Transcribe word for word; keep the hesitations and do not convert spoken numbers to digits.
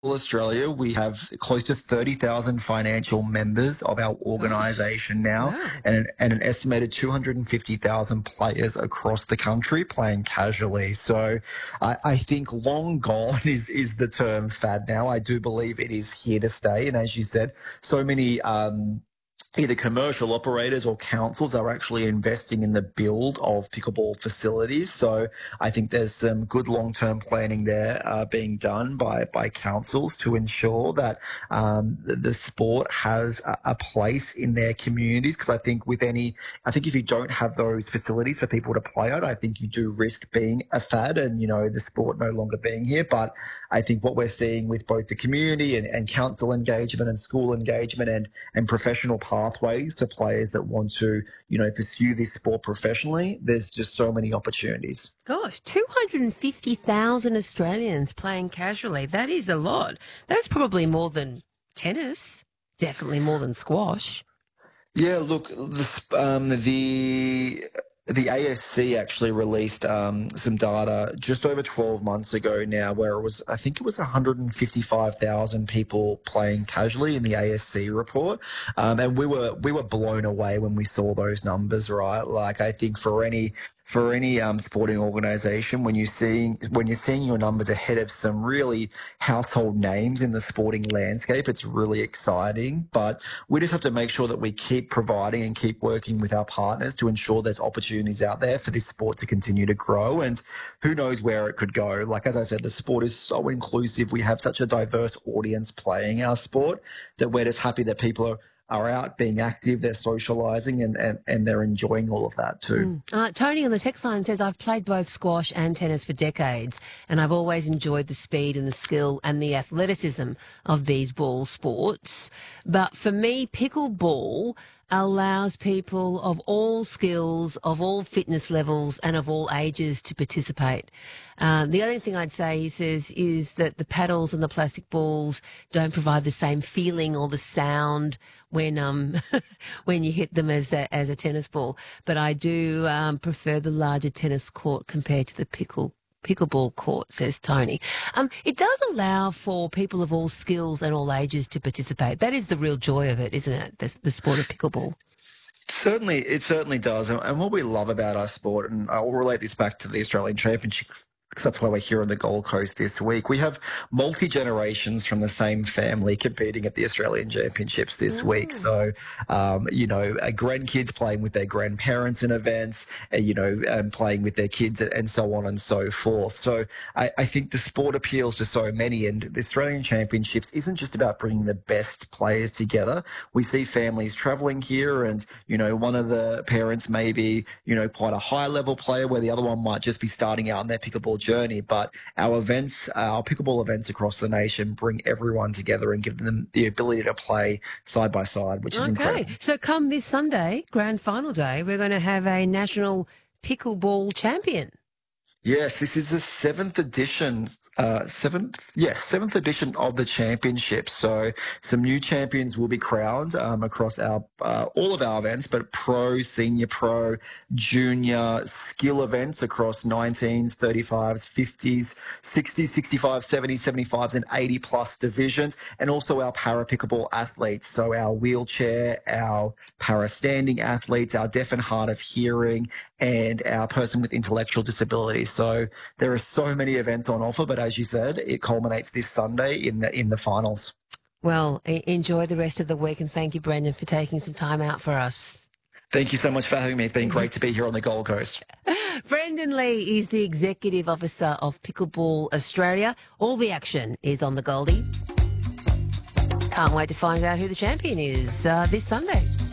Australia, we have close to thirty thousand financial members of our Gosh, organisation now, wow. and an, and an estimated two hundred fifty thousand players across the country playing casually. So I, I think long gone is, is the term fad now. I do believe it is here to stay. And as you said, so many um, either commercial operators or councils are actually investing in the build of pickleball facilities. So I think there's some good long-term planning there uh, being done by by councils to ensure that um, the, the sport has a, a place in their communities. Because I think with any, I think if you don't have those facilities for people to play at, I think you do risk being a fad and you know the sport no longer being here. But I think what we're seeing with both the community and, and council engagement and school engagement and and professional pathways to players that want to, you know, pursue this sport professionally, there's just so many opportunities. Gosh, two hundred fifty thousand Australians playing casually. That is a lot. That's probably more than tennis, definitely more than squash. Yeah, look, the um, the the A S C actually released um, some data just over twelve months ago now, where it was, I think it was one hundred fifty-five thousand people playing casually in the A S C report, um, and we were we were blown away when we saw those numbers. Right, like I think for any for any um, sporting organisation, when you seeing when you're seeing your numbers ahead of some really household names in the sporting landscape, it's really exciting. But we just have to make sure that we keep providing and keep working with our partners to ensure there's opportunities out there for this sport to continue to grow. And who knows where it could go. Like, as I said, the sport is so inclusive. We have such a diverse audience playing our sport that we're just happy that people are, are out being active, they're socialising and, and, and they're enjoying all of that too. Mm. Uh, Tony on the text line says, I've played both squash and tennis for decades, and I've always enjoyed the speed and the skill and the athleticism of these ball sports. But for me, pickleball allows people of all skills, of all fitness levels, and of all ages to participate. Um, the only thing I'd say, he says, is that the paddles and the plastic balls don't provide the same feeling or the sound when um when you hit them as a, as a tennis ball. But I do um, prefer the larger tennis court compared to the pickle pickleball court, says Tony. Um, it does allow for people of all skills and all ages to participate. That is the real joy of it, isn't it? The, the sport of pickleball. Certainly, it certainly does. And, and what we love about our sport, and I'll relate this back to the Australian Championship, because that's why we're here on the Gold Coast this week. We have multi-generations from the same family competing at the Australian Championships this week. Mm. So, um, you know, uh, grandkids playing with their grandparents in events, uh, you know, um, playing with their kids and so on and so forth. So I, I think the sport appeals to so many, and the Australian Championships isn't just about bringing the best players together. We see families travelling here and, you know, one of the parents may be, you know, quite a high-level player where the other one might just be starting out in their pickleball journey. But our events, our pickleball events across the nation bring everyone together and give them the ability to play side by side, which is Okay. incredible. So come this Sunday, grand final day, we're going to have a national pickleball champion. Yes, this is the seventh edition, uh, seventh, yes, seventh edition of the championship. So some new champions will be crowned um, across our uh, all of our events, but pro, senior pro, junior, skill events across nineteens, thirty-fives, fifties, sixties, sixty-fives, seventies, seventy-fives, and eighty plus divisions, and also our para pickleball athletes. So our wheelchair, our para standing athletes, our deaf and hard of hearing, and our person with intellectual disabilities. So there are so many events on offer, but as you said, it culminates this Sunday in the in the finals. Well, e- enjoy the rest of the week, and thank you, Brendan, for taking some time out for us. Thank you so much for having me. It's been great to be here on the Gold Coast. Brendan Lee is the Executive Officer of Pickleball Australia. All the action is on the Goldie. Can't wait to find out who the champion is uh, this Sunday.